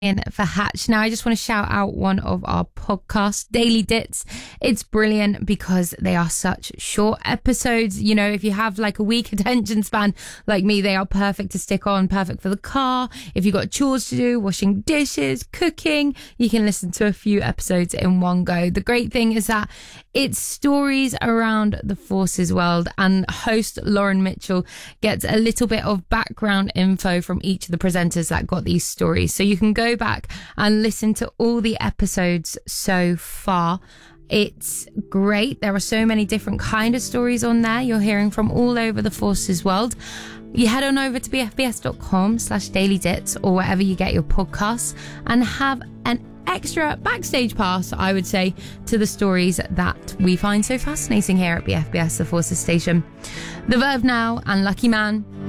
for Hatch. Now, I just want to shout out one of our podcasts, Daily Dits. It's brilliant because they are such short episodes. You know, if you have like a weak attention span like me, they are perfect to stick on, perfect for the car. If you've got chores to do, washing dishes, cooking, you can listen to a few episodes in one go. The great thing is that it's stories around the forces world, and host Lauren Mitchell gets a little bit of background info from each of the presenters that got these stories. So you can go back and listen to all the episodes so far. It's great. There are so many different kind of stories on there. You're hearing from all over the forces world. You head on over to bfbs.com/dailydits or wherever you get your podcasts and have an extra backstage pass, I would say, to the stories that we find so fascinating here at BFBS, the Forces Station. The Verve Now and Lucky Man